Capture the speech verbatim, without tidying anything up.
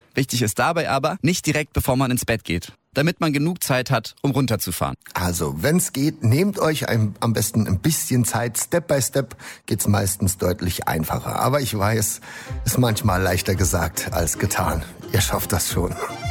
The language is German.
Wichtig ist dabei aber, nicht direkt bevor man ins Bett geht, damit man genug Zeit hat, um runterzufahren. Also, wenn's geht, nehmt euch ein, am besten ein bisschen Zeit. Step by Step geht's meistens deutlich einfacher. Aber ich weiß, ist manchmal leichter gesagt als getan. Ihr schafft das schon.